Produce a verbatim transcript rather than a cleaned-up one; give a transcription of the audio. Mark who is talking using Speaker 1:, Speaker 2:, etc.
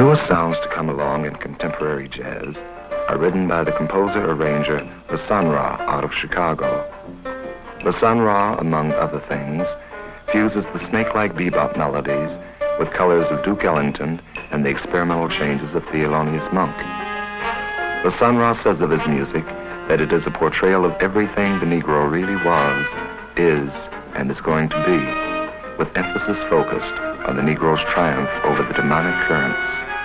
Speaker 1: newest sounds to come along in contemporary jazz are written by the composer-arranger La Sun Ra out of Chicago. La Sun Ra, among other things, fuses the snake-like bebop melodies with colors of Duke Ellington and the experimental changes of Thelonious Monk. La Sun Ra says of his music that it is a portrayal of everything the Negro really was, is, and is going to be, with emphasis focused on the Negro's triumph over the demonic currents